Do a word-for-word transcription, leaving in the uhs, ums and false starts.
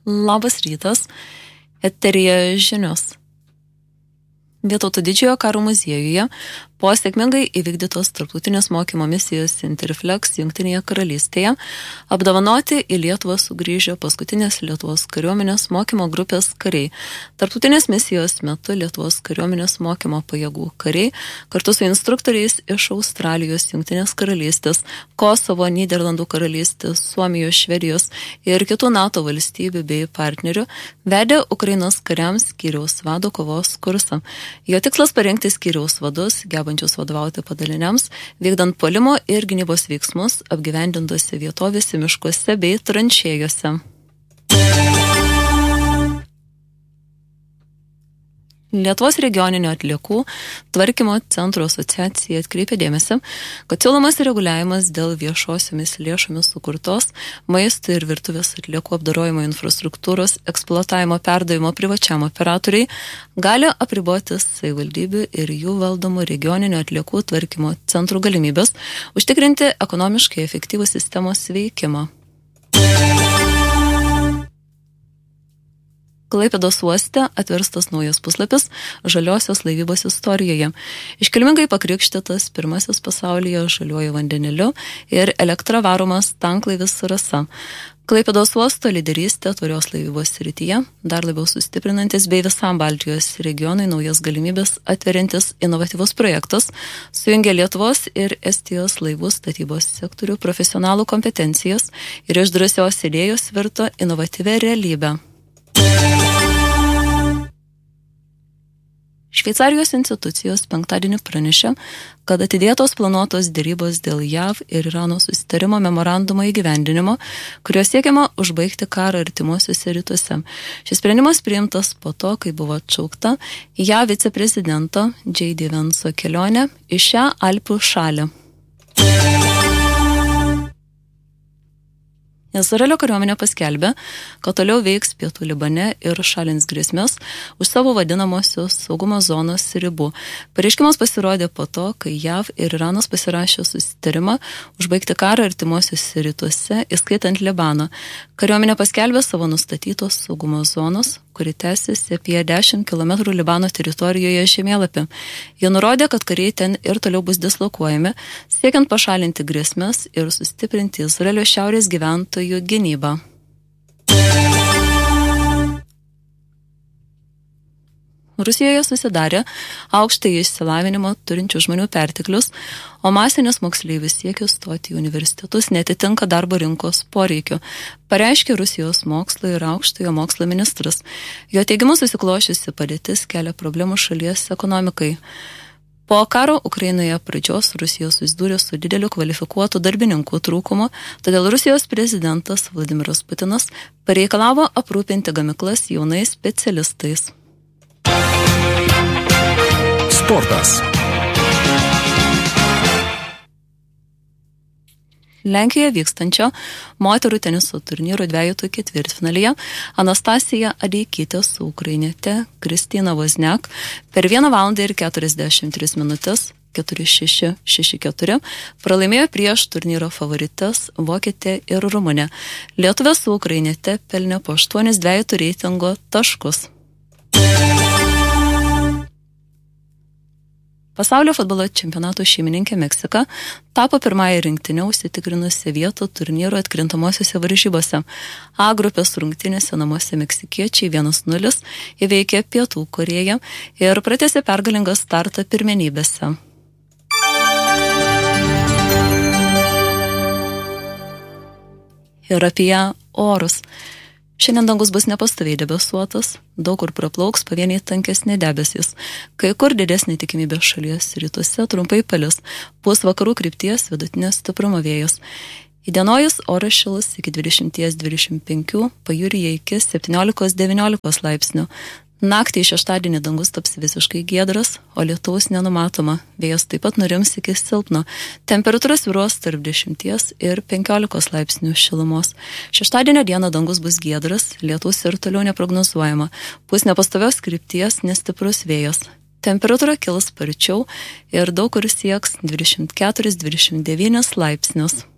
Labas rytas, eteryje žinios. Vytauto Didžiojo karo muziejuje po sėkmingai įvykdytos tarptautinės mokymo misijos Interflex Jungtinėje karalystėje apdovanoti į Lietuvą sugrįžę paskutinės Lietuvos kariuomenės mokymo grupės kariai. Tarptautinės misijos metu Lietuvos kariuomenės mokymo pajėgų kariai kartu su instruktoriais iš Australijos, Jungtinės karalystės, Kosovo, Nyderlandų karalystės, Suomijos, Švedijos ir kitų NATO valstybių bei partnerių vedė Ukrainos kariams skyriaus vado kovos kursą. Jo tikslas parengti skyriaus vadus, gebančius vadovauti padaliniams, vykdant puolimo ir gynybos veiksmus apgyvendintose vietovėse, miškuose bei tranšėjose. Lietuvos regioninio atliekų tvarkymo centro asociacija atkreipė dėmesį, kad siūlomas reguliavimas dėl viešosiomis lėšomis sukurtos maisto ir virtuvės atliekų apdorojimo infrastruktūros eksploatavimo perdavimo privačiam operatoriai gali apriboti savivaldybių ir jų valdomų regioninio atliekų tvarkymo centrų galimybės užtikrinti ekonomiškai efektyvų sistemos veikimą. Klaipėdos uoste atverstas naujas puslapis žaliosios laivybos istorijoje. Iškilmingai pakrikštytas pirmasis pasaulyje žaliuoju vandeniliu ir elektra varomas tanklaivis Rasa. Klaipėdos uosto lyderystė tvarios laivybos srityje, dar labiau sustiprinantis bei visam Baltijos regionui naujas galimybės atveriantis inovatyvus projektas, sujungia Lietuvos ir Estijos laivų statybos sektorių profesionalų kompetencijas ir iš drąsios idėjos virto inovatyvę realybę. Šveicarijos institucijos penktadienį pranešė, kad atidėtos planuotos dėrybos dėl J A V ir Irano susitarimo memorandumo įgyvendinimo, kurio siekiama užbaigti karą artimuosiuose rytuose. Šis sprendimas priimtas po to, kai buvo atšaukta J A V viceprezidento J D Vance'o kelionė į šią Alpių šalį. Izraelio kariuomenė paskelbė, kad toliau veiks pietų Libane ir šalins grėsmės už savo vadinamosios saugumo zonos ribų. Pareiškimas pasirodė po to, kai J A V ir Iranas pasirašė susitarimą užbaigti karą artimuosiuose rytuose, įskaitant Libaną. Kariuomenė paskelbė savo nustatytos saugumo zonos, kuri tęsiasi apie dešimt kilometrų Libano teritorijoje žemėlapį. Jie nurodė, kad kariai ten ir toliau bus dislokuojami, siekiant pašalinti grėsmes ir sustiprinti Izraelio šiaurės gyventojų gynybą. Rusijoje susidarė aukštąjį išsilavinimą turinčių žmonių perteklius, o masinis moksleivių siekis stoti į universitetus netitinka darbo rinkos poreikių, pareiškė Rusijos mokslo ir aukštojo mokslo ministras. Jo teigimu susiklošiusi padėtis kelia problemų šalies ekonomikai. Po karo Ukrainoje pradžios Rusijos susidūrė su dideliu kvalifikuotų darbininkų trūkumu, todėl Rusijos prezidentas Vladimiras Putinas pareikalavo aprūpinti gamyklas jaunais specialistais. Sportas. Lenkijoje vykstančio moterų teniso turnyro dvejetų ketvirtfinalyje Anastasija Adeikytė su ukrainiete Kristina Vozniak per vieną valandą ir keturiasdešimt tris minutės keturi šeši šeši keturi pralaimėjo prieš turnyro favorites vokietę ir rumunę. Lietuvė su ukrainiete pelnė po aštuonis dvejetų reitingo taškus. Pasaulio futbolo čempionato šeimininkė Meksika tapo pirmąją rinktinę užsitikrinusią vietą turnyro atkrintamosiose varžybose. A grupės rungtynėse namuose meksikiečiai vienas nulis įveikė Pietų Korėją ir pratęsė pergalingą startą pirmenybėse. Ir apie orus. Šiandien dangus bus nepastoviai debesuotas, daug kur praplauks pavieniai tankesni debesys. Kai kur didesnė tikimybė šalies rytuose trumpai palis, pūs vakarų krypties vidutinės stiprumo vėjas. Įdienojus oras šils iki dvidešimt dvidešimt penki, pajūryje iki septyniolika devyniolika laipsnių. Naktį šeštadienį dangus taps visiškai giedras, o lietaus nenumatoma. Vėjas taip pat nurims iki silpno. Temperatūra svyruos tarp dešimties ir penkiolikos laipsnių šilumos. Šeštadienio dieną dangus bus giedras, lietaus ir toliau neprognozuojama. Pūs nepastovios krypties nestiprus vėjas. Temperatūra kils sparčiau ir daug kur sieks dvidešimt keturis dvidešimt devynis laipsnius.